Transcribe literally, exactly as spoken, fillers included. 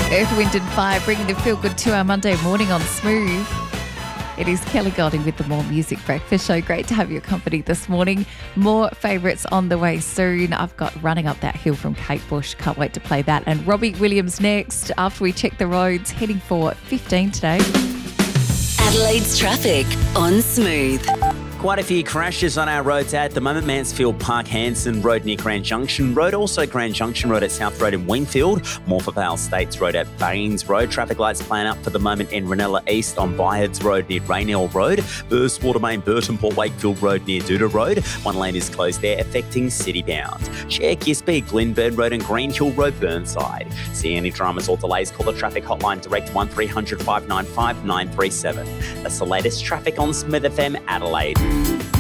Earth, Wind and Fire bringing the feel-good to our Monday morning on Smooth. It is Kelly Golding with the More Music Breakfast Show. Great to have your company this morning. More favourites on the way soon. I've got Running Up That Hill from Kate Bush. Can't wait to play that. And Robbie Williams next after we check the roads, heading for fifteen today. Adelaide's traffic on Smooth. Quite a few crashes on our roads at the moment. Mansfield Park, Hanson Road near Grand Junction Road. Also Grand Junction Road at South Road in Wingfield. Morphettvale States Road at Baines Road. Traffic lights playing up for the moment in Ranella East on Byheads Road near Raynell Road. Burstwater Main, Burton Port Wakefield Road near Duda Road. One lane is closed there affecting City bound. Share Gisby, Glenburn Road and Green Hill Road Burnside. See any dramas or delays, call the traffic hotline direct one three hundred five nine five nine three seven. That's the latest traffic on Smooth F M Adelaide.